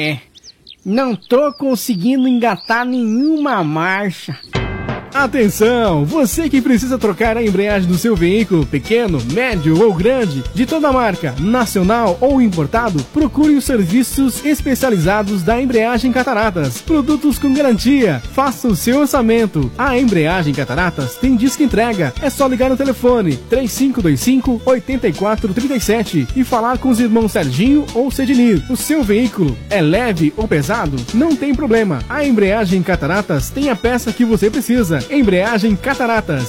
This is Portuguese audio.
Não tô conseguindo engatar nenhuma marcha. Atenção! Você que precisa trocar a embreagem do seu veículo, pequeno, médio ou grande, de toda marca, nacional ou importado, procure os serviços especializados da Embreagem Cataratas. Produtos com garantia. Faça o seu orçamento. A Embreagem Cataratas tem disco entrega. É só ligar no telefone 3525-8437 e falar com os irmãos Serginho ou Cedinir. O seu veículo é leve ou pesado? Não tem problema. A Embreagem Cataratas tem a peça que você precisa. Embreagem Cataratas.